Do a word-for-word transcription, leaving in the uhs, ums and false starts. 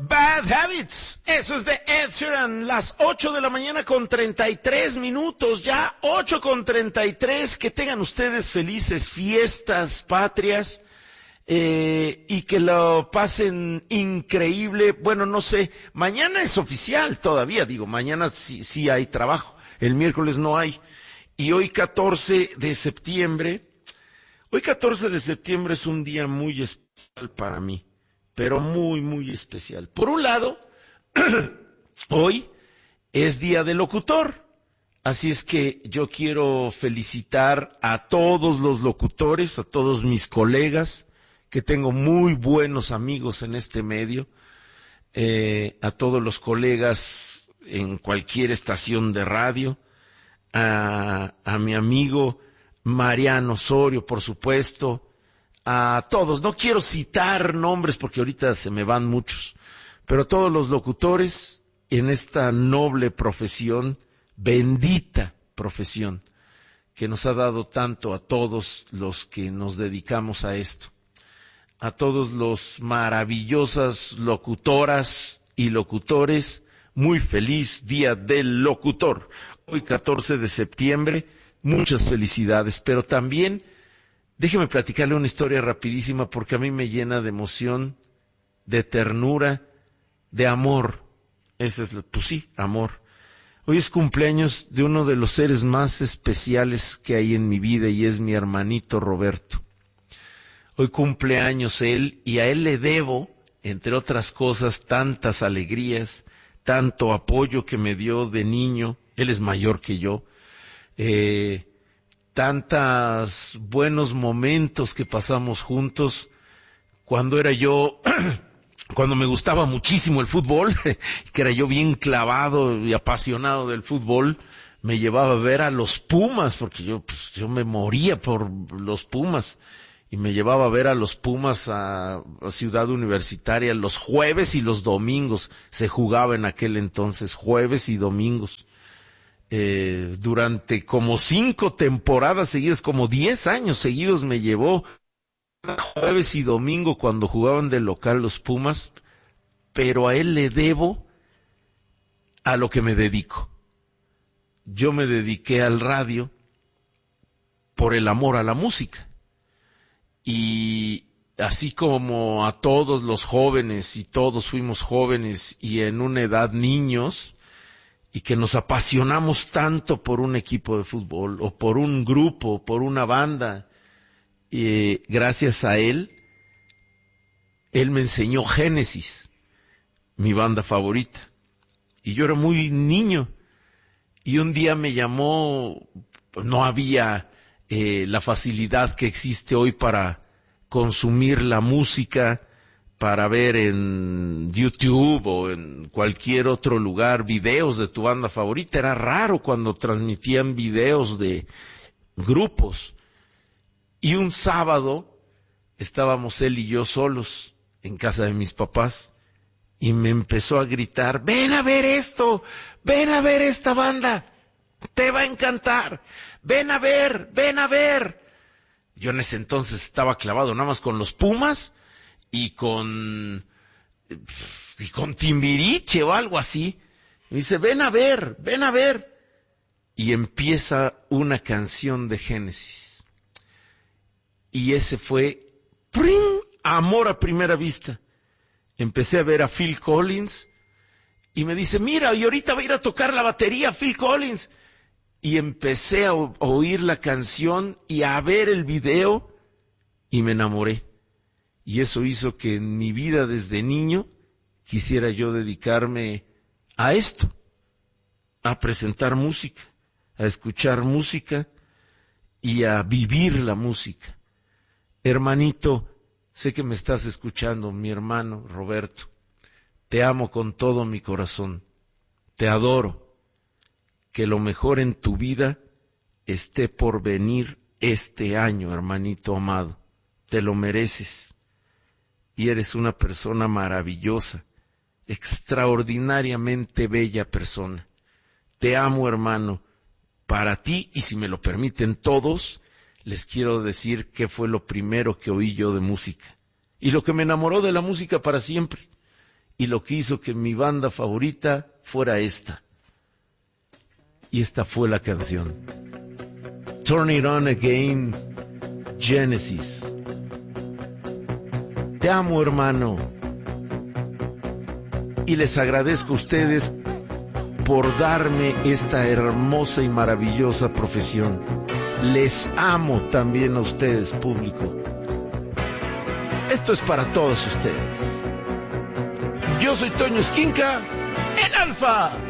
Bad Habits. Eso es de Ed Sheeran. Las ocho de la mañana con treinta y tres minutos. Ya ocho con treinta y tres. Que tengan ustedes felices fiestas patrias. Eh, y que lo pasen increíble. Bueno, no sé. Mañana es oficial todavía. Digo, mañana sí, sí hay trabajo. El miércoles no hay. Y hoy catorce de septiembre. Hoy catorce de septiembre es un día muy especial para mí. Pero muy, muy especial. Por un lado, hoy es Día del Locutor. Así es que yo quiero felicitar a todos los locutores, a todos mis colegas, que tengo muy buenos amigos en este medio, eh, a todos los colegas en cualquier estación de radio, a, a mi amigo Mariano Osorio, por supuesto, a todos. No quiero citar nombres porque ahorita se me van muchos, pero todos los locutores en esta noble profesión, bendita profesión, que nos ha dado tanto a todos los que nos dedicamos a esto, a todos los maravillosas locutoras y locutores. Muy feliz Día del Locutor. Hoy catorce de septiembre, muchas felicidades, pero también déjeme platicarle una historia rapidísima porque a mí me llena de emoción, de ternura, de amor. Ese es, pues sí, amor. Hoy es cumpleaños de uno de los seres más especiales que hay en mi vida y es mi hermanito Roberto. Hoy cumpleaños él y a él le debo, entre otras cosas, tantas alegrías, tanto apoyo que me dio de niño. Él es mayor que yo. Eh... tantos buenos momentos que pasamos juntos cuando era yo, cuando me gustaba muchísimo el fútbol, que era yo bien clavado y apasionado del fútbol, me llevaba a ver a los Pumas, porque yo, pues, yo me moría por los Pumas, y me llevaba a ver a los Pumas a, a Ciudad Universitaria los jueves y los domingos. Se jugaba en aquel entonces jueves y domingos. Eh, durante como cinco temporadas seguidas, como diez años seguidos me llevó jueves y domingo cuando jugaban de local los Pumas, pero a él le debo a lo que me dedico. Yo me dediqué al radio por el amor a la música, y así como a todos los jóvenes, y todos fuimos jóvenes y en una edad niños, y que nos apasionamos tanto por un equipo de fútbol, o por un grupo, o por una banda, y gracias a él, él me enseñó Génesis, mi banda favorita, y yo era muy niño, y un día me llamó, no había eh, la facilidad que existe hoy para consumir la música, para ver en YouTube o en cualquier otro lugar videos de tu banda favorita. Era raro cuando transmitían videos de grupos. Y un sábado estábamos él y yo solos en casa de mis papás y me empezó a gritar: ven a ver esto, ven a ver esta banda, te va a encantar, ven a ver, ven a ver. Yo en ese entonces estaba clavado nada más con los Pumas y con y con Timbiriche o algo así. Me dice: ven a ver, ven a ver. Y empieza una canción de Génesis. Y ese fue ¡pring! Amor a primera vista. Empecé a ver a Phil Collins y me dice: mira, y ahorita va a ir a tocar la batería Phil Collins. Y empecé a oír la canción y a ver el video y me enamoré. Y eso hizo que en mi vida desde niño quisiera yo dedicarme a esto, a presentar música, a escuchar música y a vivir la música. Hermanito, sé que me estás escuchando, mi hermano Roberto. Te amo con todo mi corazón. Te adoro. Que lo mejor en tu vida esté por venir este año, hermanito amado. Te lo mereces. Y eres una persona maravillosa, extraordinariamente bella persona. Te amo, hermano. Para ti, y si me lo permiten todos, les quiero decir qué fue lo primero que oí yo de música. Y lo que me enamoró de la música para siempre. y lo que hizo que mi banda favorita fuera esta. Y esta fue la canción. Turn It On Again, Genesis. Te amo, hermano. Y les agradezco a ustedes por darme esta hermosa y maravillosa profesión. Les amo también a ustedes, público. Esto es para todos ustedes. Yo soy Toño Esquinca, en Alfa.